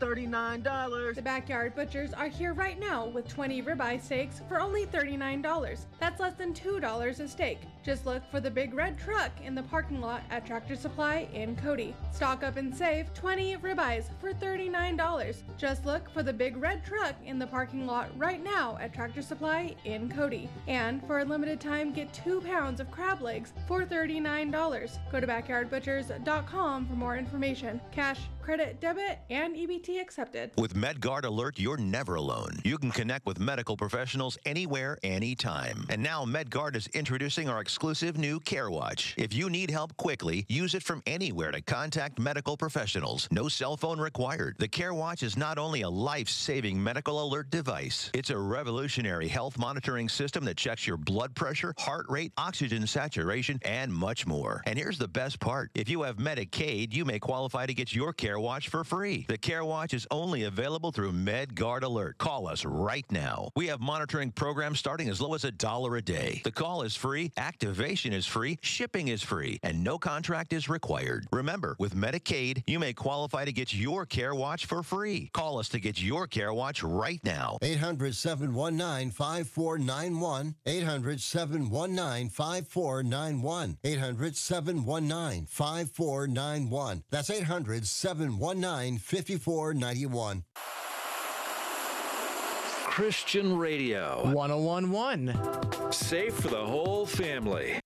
$39. The Backyard Butchers are here right now with 20 ribeye steaks for only $39. That's less than $2 a steak. Just look for the big red truck in the parking lot at Tractor Supply in Cody. Stock up and save 20 ribeyes for $39. Just look for the big red truck in the parking lot right now at Tractor Supply in Cody. And for a limited time, get 2 pounds of crab legs for $39. Go to backyardbutchers.com for more information. Cash, credit, debit, and EBT accepted. With MedGuard Alert, you're never alone. You can connect with medical professionals anywhere, anytime. And now MedGuard is introducing our exclusive new CareWatch. If you need help quickly, use it from anywhere to contact medical professionals. No cell phone required. The CareWatch is not only a life-saving medical alert device, it's a revolutionary health monitoring system that checks your blood pressure, heart rate, oxygen saturation, and much more. And here's the best part. If you have Medicaid, you may qualify to get your CareWatch for free. The CareWatch is only available through MedGuard Alert. Call us right now. We have monitoring programs starting as low as $1 a day. The call is free, activation is free, shipping is free, and no contract is required. Remember, with Medicaid, you may qualify to get your CareWatch for free. Call us to get your CareWatch right now. 800-719-5491. 800-719-5491. 800-719-5491. That's 800-719-5491. Christian Radio. 1011. Safe for the whole family.